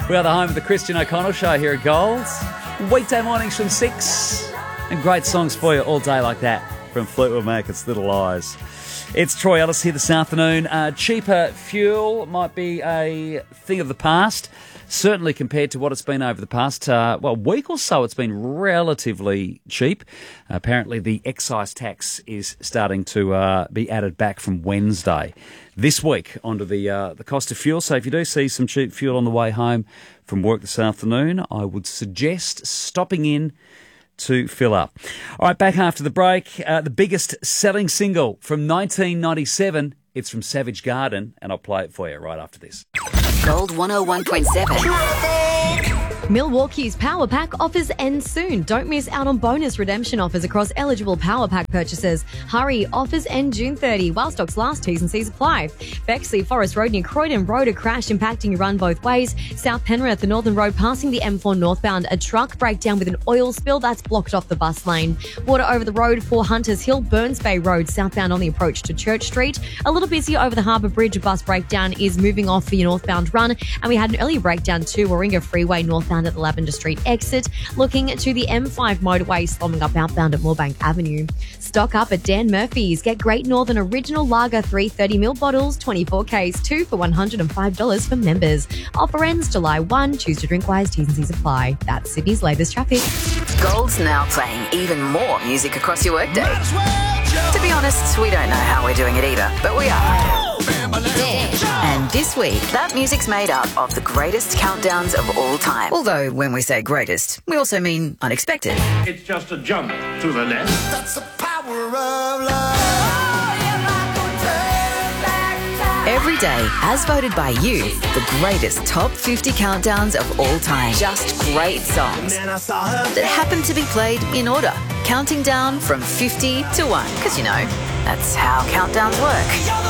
We are the home of the Christian O'Connell Show here at Gold. Weekday mornings from 6. And great songs for you all day like that from Fleetwood Mac, It's Little Lies. It's Troy Ellis here this afternoon. Cheaper fuel might be a thing of the past. Certainly compared to what it's been over the past, week or so, it's been relatively cheap. Apparently the excise tax is starting to be added back from Wednesday this week onto the cost of fuel. So if you do see some cheap fuel on the way home from work this afternoon, I would suggest stopping in to fill up. All right, back after the break. The biggest selling single from 1997. It's from Savage Garden, and I'll play it for you right after this. Gold 101.7. Milwaukee's Power Pack offers end soon. Don't miss out on bonus redemption offers across eligible Power Pack purchases. Hurry, offers end June 30 while stocks last. T's and C's apply. Bexley Forest Road near Croydon Road, a crash impacting your run both ways. South Penrith, the Northern Road passing the M4 northbound. A truck breakdown with an oil spill that's blocked off the bus lane. Water over the road for Hunters Hill, Burns Bay Road southbound on the approach to Church Street. A little busy over the Harbour Bridge. A bus breakdown is moving off for your northbound run. And we had an earlier breakdown too, Warringah Freeway northbound at the Lavender Street exit. Looking to the M5 motorway, slumming up outbound at Moorebank Avenue. Stock up at Dan Murphy's. Get Great Northern Original Lager 330ml bottles, 24Ks, 2 for $105 for members. Offer ends July 1. Choose to drink wise. T's and C's apply. That's Sydney's latest traffic. Gold's now playing even more music across your workday. To be honest, we don't know how we're doing it either, but we are. And this week, that music's made up of the greatest countdowns of all time. Although, when we say greatest, we also mean unexpected. It's just a jump to the left. That's the power of love. Every day, as voted by you, the greatest top 50 countdowns of all time. Just great songs that happen to be played in order, counting down from 50 to 1. Because, you know, that's how countdowns work.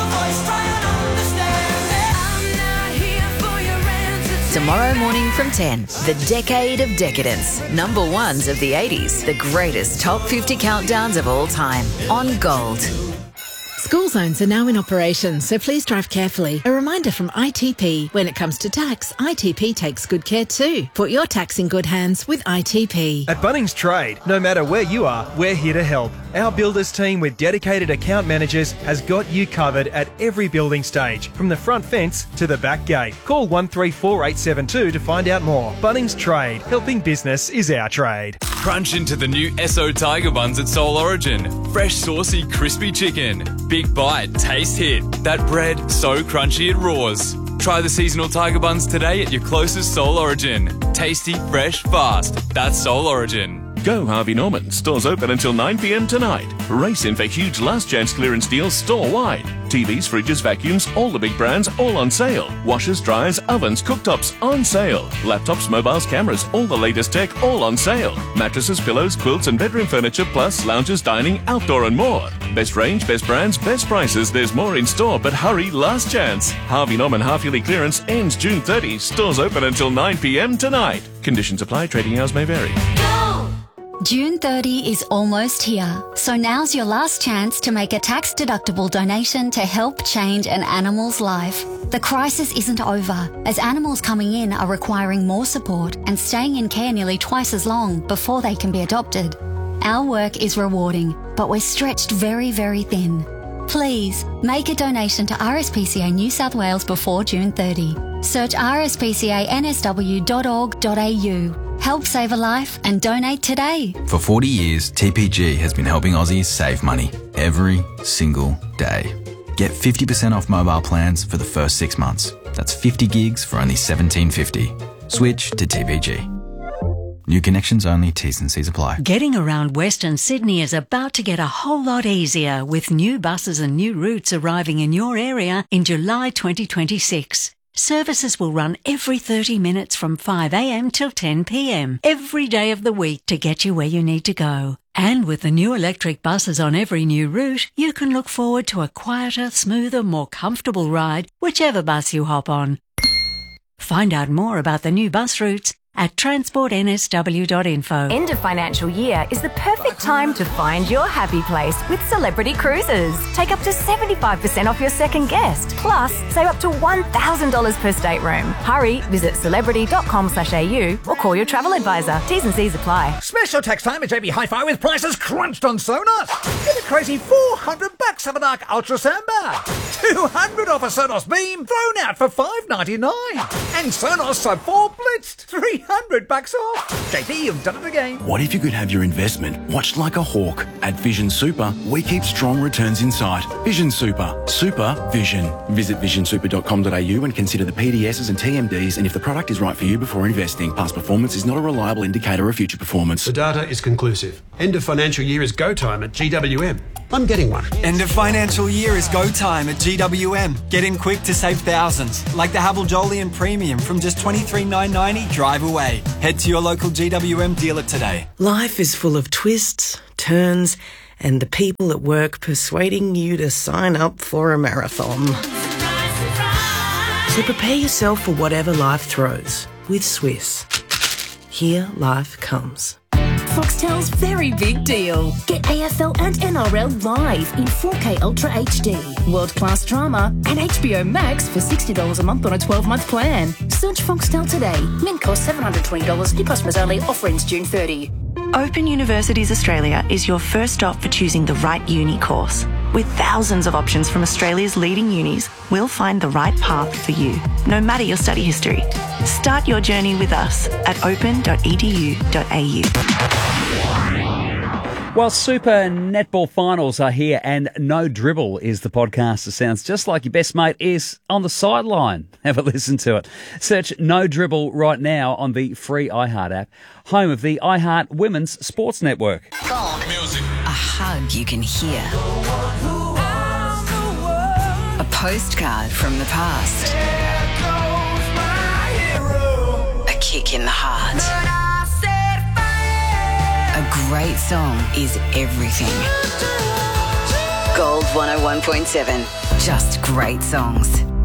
Tomorrow morning from 10, the Decade of Decadence. Number ones of the 80s. The greatest top 50 countdowns of all time. On Gold. School zones are now in operation, so please drive carefully. A reminder from ITP. When it comes to tax, ITP takes good care too. Put your tax in good hands with ITP. At Bunnings Trade, no matter where you are, we're here to help. Our builders team with dedicated account managers has got you covered at every building stage, from the front fence to the back gate. Call 134872 to find out more. Bunnings Trade, helping business is our trade. Crunch into the new Esso Tiger Buns at Soul Origin. Fresh, saucy, crispy chicken. Big bite, taste hit. That bread, so crunchy it roars. Try the seasonal Tiger Buns today at your closest Soul Origin. Tasty, fresh, fast. That's Soul Origin. Go Harvey Norman. Stores open until 9 p.m. tonight. Race in for huge last chance clearance deals store-wide. TVs, fridges, vacuums, all the big brands, all on sale. Washers, dryers, ovens, cooktops, on sale. Laptops, mobiles, cameras, all the latest tech, all on sale. Mattresses, pillows, quilts and bedroom furniture, plus lounges, dining, outdoor and more. Best range, best brands, best prices. There's more in store, but hurry, last chance. Harvey Norman half-yearly clearance ends June 30. Stores open until 9 p.m. tonight. Conditions apply. Trading hours may vary. June 30 is almost here, so now's your last chance to make a tax-deductible donation to help change an animal's life. The crisis isn't over, as animals coming in are requiring more support and staying in care nearly twice as long before they can be adopted. Our work is rewarding, but we're stretched very, very thin. Please, make a donation to RSPCA New South Wales before June 30. Search rspcansw.org.au. Help save a life and donate today. For 40 years, TPG has been helping Aussies save money every single day. Get 50% off mobile plans for the first 6 months. That's 50 gigs for only $17.50. Switch to TPG. New connections only, T's and C's apply. Getting around Western Sydney is about to get a whole lot easier with new buses and new routes arriving in your area in July 2026. Services will run every 30 minutes from 5 a.m. till 10 p.m. every day of the week to get you where you need to go. And with the new electric buses on every new route, you can look forward to a quieter, smoother, more comfortable ride, whichever bus you hop on. Find out more about the new bus routes at transportnsw.info. End of financial year is the perfect time to find your happy place with Celebrity Cruises. Take up to 75% off your second guest. Plus, save up to $1,000 per stateroom. Hurry, visit celebrity.com.au or call your travel advisor. T's and C's apply. Special tax time at JB Hi-Fi with prices crunched on Sonos. Get a crazy $400 of a dark Ultra Soundbar. $200 off a Sonos Beam thrown out for $599. And Sonos Sub 4 blitzed $300 off. JB, you've done it again. What if you could have your investment watched like a hawk? At Vision Super, we keep strong returns in sight. Vision Super. Super Vision. Visit visionsuper.com.au and consider the PDSs and TMDs and if the product is right for you before investing. Past performance is not a reliable indicator of future performance. The data is conclusive. End of financial year is go time at GWM. I'm getting one. End of financial year is go time at GWM. Get in quick to save thousands. Like the Havel Jolyon Premium from just $23,990, drive away. Head to your local GWM dealer today. Life is full of twists, turns, and the people at work persuading you to sign up for a marathon. So prepare yourself for whatever life throws with Swiss. Here life comes. Foxtel's very big deal. Get AFL and NRL live in 4K Ultra HD, world-class drama, and HBO Max for $60 a month on a 12-month plan. Search Foxtel today. Min cost $720. New customers only. Offer ends June 30. Open Universities Australia is your first stop for choosing the right uni course. With thousands of options from Australia's leading unis, we'll find the right path for you, no matter your study history. Start your journey with us at open.edu.au. Well, Super Netball Finals are here and No Dribble is the podcast that sounds just like your best mate is on the sideline. Have a listen to it. Search No Dribble right now on the free iHeart app, home of the iHeart Women's Sports Network. Gold. Music. A hug you can hear. A postcard from the past. A kick in the heart. A great song is everything. Gold 101.7. Just great songs.